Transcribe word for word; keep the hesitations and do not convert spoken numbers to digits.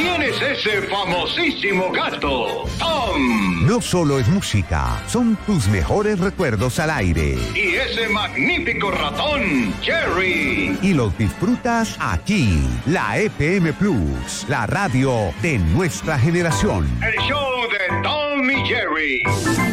¿Quién es ese famosísimo gato? ¡Tom! No solo es música, son tus mejores recuerdos al aire. Y ese magnífico ratón, Jerry. Y los disfrutas aquí, la F M Plus, la radio de nuestra generación. El show de Tom y Jerry.